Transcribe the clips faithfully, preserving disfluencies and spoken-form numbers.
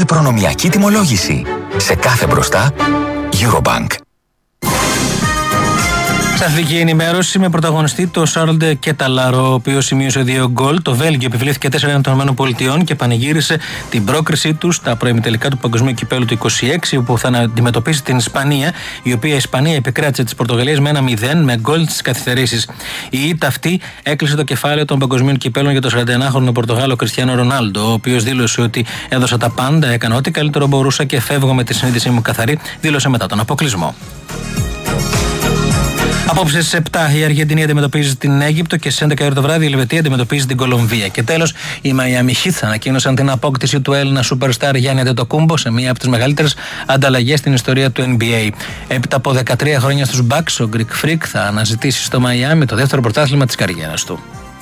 προνομιακή τιμολόγηση. Σε κάθε μπροστά, Eurobank. Στην αθλητική ενημέρωση με πρωταγωνιστή το Σάρλντε Κεταλάρο, ο οποίος σημείωσε δύο γκολ. Το Βέλγιο επιβλήθηκε τέσσερα ένα των ΗΠΑ και πανηγύρισε την πρόκρισή του στα προημιτελικά του Παγκοσμίου Κυπέλλου του είκοσι έξι, όπου θα αντιμετωπίσει την Ισπανία, η οποία η Ισπανία επικράτησε τις Πορτογαλίες με ένα μηδέν με γκολ στις καθυστερήσεις. Η ήττα αυτή έκλεισε το κεφάλαιο των Παγκοσμίων Κυπέλλων για το σαρανταενάχρονο Πορτογάλο Κριστιάνο Ρονάλντο, ο οποίος δήλωσε ότι έδωσα τα πάντα, έκανα ό,τι καλύτερο μπορούσα και φεύγω με τη συνείδησή μου καθαρή, δήλωσε μετά τον αποκλεισμό. Απόψε στις επτά η Αργεντινή αντιμετωπίζει την Αίγυπτο και στις έντεκα η ώρα το βράδυ η Ελβετία αντιμετωπίζει την Κολομβία. Και τέλος, οι Miami Heat ανακοίνωσαν την απόκτηση του Έλληνα superstar Γιάννη Αντετοκούμπο σε μία από τις μεγαλύτερες ανταλλαγές στην ιστορία του N B A. Έπειτα από δεκατρία χρόνια στους Bucks, ο Greek Freak θα αναζητήσει στο Miami το δεύτερο πρωτάθλημα της καριέρας του.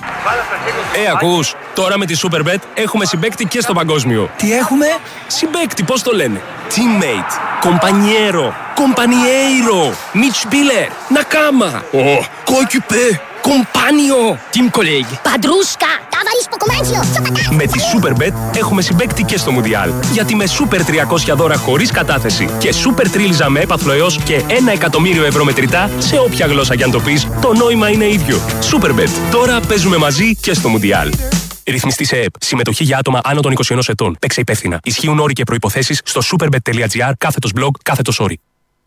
Ε, ακούς, τώρα με τη Superbet έχουμε συμπαίκτη και στο παγκόσμιο. Τι έχουμε? Συμπαίκτη, πώς το λένε? Teammate, compañero, compañeiro, Mitspieler, Nakama, oh, coéquipier, compagno, team colleague. Padrusca, ταβαρίς ποκομάντσιο. Με τη Superbet έχουμε συμπαίκτη και στο Μουντιάλ. Γιατί με Super τριακόσια δώρα χωρίς κατάθεση και Super τρίλιζα με έπαθλο έως και ένα εκατομμύριο ευρώ μετρητά σε όποια γλώσσα κι αν το πεις, το νόημα είναι ίδιο. Superbet. Τώρα παίζουμε μαζί και στο Μουντιάλ. Ρυθμιστή σε ΕΠ. Συμμετοχή για άτομα άνω των είκοσι ενός ετών. Παίξε υπεύθυνα. Ισχύουν όροι και προϋποθέσεις στο superbet.gr κάθετος blog κάθετος όροι.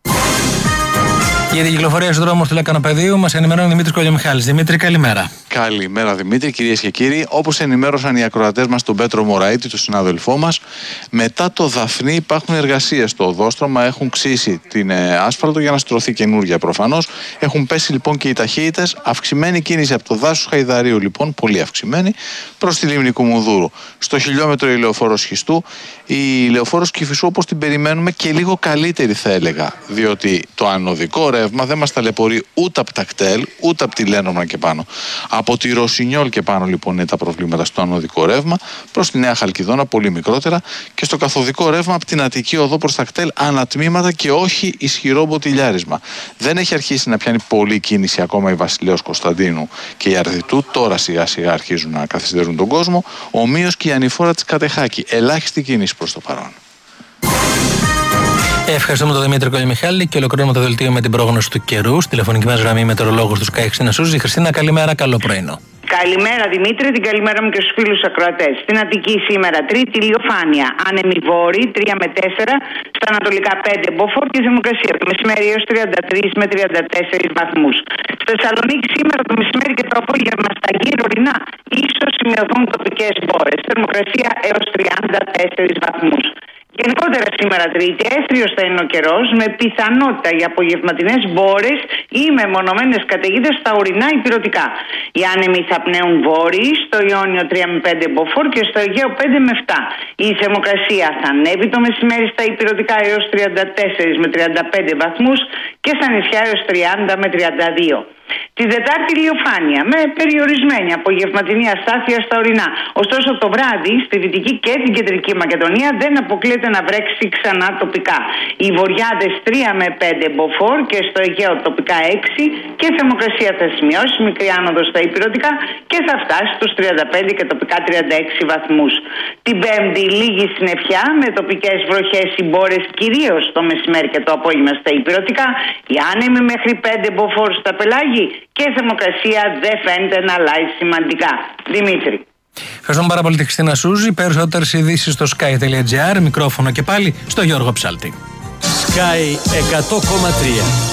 Για την κυκλοφορία στους δρόμους του Λακανοπεδίου μας ενημερώνει ο Δημήτρης Κολιομιχάλης. Δημήτρη, καλημέρα. Καλημέρα Δημήτρη, κυρίες και κύριοι. Όπως ενημέρωσαν οι ακροατές μας τον Πέτρο Μωραήτη, τον συνάδελφό μας, μετά το Δαφνί υπάρχουν εργασίες στο οδόστρωμα. Έχουν ξύσει την ε, άσφαλτο για να στρωθεί καινούργια προφανώς. Έχουν πέσει λοιπόν και οι ταχύτητες. Αυξημένη κίνηση από το δάσος Χαϊδαρίου λοιπόν, πολύ αυξημένη, προς τη λίμνη Κουμουνδούρου. Στο χιλιόμετρο η λεωφόρος Χιστού. Η λεωφόρος Κηφισού, όπως την περιμένουμε, και λίγο καλύτερη θα έλεγα. Διότι το ανωδικό ρεύμα δεν μας ταλαιπωρεί ούτε από τα κτέλ, ούτε από τη Λένομνα και πάνω. Από τη Ρωσινιόλ και πάνω λοιπόν είναι τα προβλήματα στο ανωδικό ρεύμα, προς τη Νέα Χαλκιδόνα πολύ μικρότερα, και στο καθοδικό ρεύμα από την Αττική Οδό προς τα κτέλ ανατμήματα και όχι ισχυρό μποτιλιάρισμα. Δεν έχει αρχίσει να πιάνει πολλή κίνηση ακόμα η Βασιλέως Κωνσταντίνου και η Αρδιτού, τώρα σιγά σιγά αρχίζουν να καθυστερούν τον κόσμο, ομοίως και η ανηφόρα της Κατεχάκη. Ελάχιστη κίνηση προς το παρόν. Ευχαριστούμε τον Δημήτρη Κολιομιχάλη και ολοκληρώνουμε το δελτίο με την πρόγνωση του καιρού. Στη τηλεφωνική μας γραμμή μετεωρολόγος του Sky Χριστίνα Σούζη. Χριστίνα, καλημέρα, καλό πρωινό. Καλημέρα Δημήτρη, την καλημέρα μου και στους φίλους ακροατές. Στην Αττική σήμερα τρίτη ηλιοφάνεια, άνεμη βόρη τρία με τέσσερα, στα ανατολικά πέντε μποφόρ και θερμοκρασία το μεσημέρι έως τριάντα τρεις με τριάντα τέσσερις βαθμούς. Στη Θεσσαλονίκη σήμερα το μεσημέρι και το απόγευμα στα γύρω ορεινά ίσως σημειωθούν τοπικές μπόρες, θερμοκρασία έως τριάντα τέσσερις βαθμούς. Γενικότερα σήμερα Τρίτη, έθριος θα είναι ο καιρός, με πιθανότητα για απογευματινές μπόρες ή μεμονωμένες καταιγίδες στα ορεινά υπηρετικά. Οι άνεμοι θα πνέουν βόρειοι, στο Ιόνιο τρία με πέντε μποφόρ και στο Αιγαίο πέντε με επτά. Η θερμοκρασία θα ανέβει το μεσημέρι στα υπηρετικά έως τριάντα τέσσερα με τριάντα πέντε βαθμούς και στα νησιά έως τριάντα με τριάντα δύο. Την Δετάρτη ηλιοφάνεια με περιορισμένη απογευματινή αστάθεια στα ορεινά. Ωστόσο το βράδυ στη Δυτική και την Κεντρική Μακεδονία δεν αποκλείεται να βρέξει ξανά τοπικά. Οι βορειάδες τρία με πέντε μποφόρ και στο Αιγαίο τοπικά έξι και η θερμοκρασία θα σημειώσει μικρή άνοδο στα υπηρετικά και θα φτάσει στους τριάντα πέντε και τοπικά τριάντα έξι βαθμούς. Την Πέμπτη λίγη συννεφιά με τοπικές βροχές ή μπόρες κυρίως το μεσημέρι και το απόγευμα στα υπηρετικά. Οι άνεμοι μέχρι πέντε μποφόρ στα πελάγια και η θερμοκρασία δεν φαίνεται να αλλάζει σημαντικά. Δημήτρη. Ευχαριστούμε πάρα πολύ τη Χριστίνα Σούζη. Περισσότερες ειδήσεις στο sky.gr. Μικρόφωνο και πάλι στο Γιώργο Ψάλτη. Sky εκατό κόμμα τρία.